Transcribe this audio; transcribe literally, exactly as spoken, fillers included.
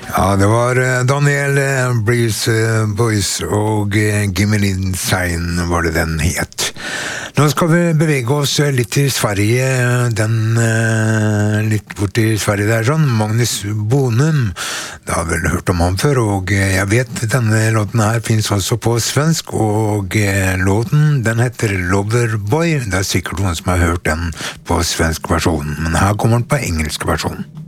Ja, det var Daniel Breeze Boys og Gimme Sign var det den het. Nå skal vi bevege oss litt til Sverige, den litt bort til Sverige der sånn, Magnus Bonum. Det har vel hørt om ham før, og jeg vet denne låten her finnes også på svensk, og låten den heter Loverboy. Det er sikkert noen som har hørt den på svensk versjon, men her kommer den på engelsk versjon.